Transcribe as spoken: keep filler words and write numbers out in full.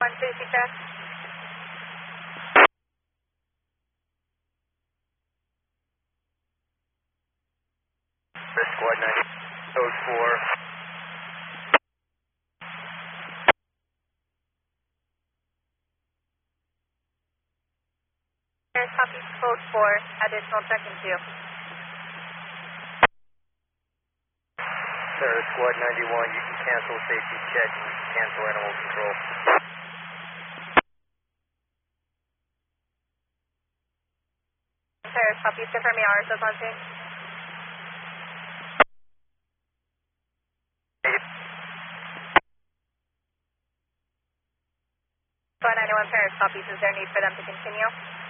one safety check. Squad ninety, code four. Paris, copy, code four, additional check-in queue. Paris, Squad ninety-one, you can cancel safety check, you can cancel animal control. Paris, copy, confirm your hours on scene. Squad ninety-one, Paris, copies. Is there a need for them to continue?